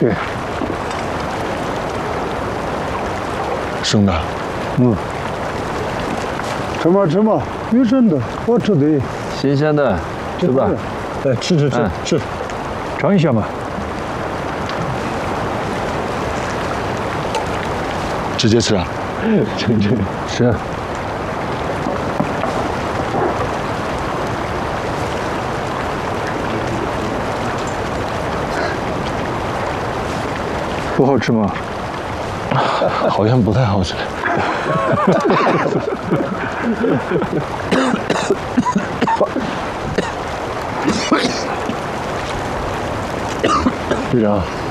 给。 生的。 吃嘛，原生的，好吃的。 新鲜的，吃吧。 哎，吃，尝一下嘛。 直接吃啊？ 吃。不好吃吗？ 好像不太好吃。 队长。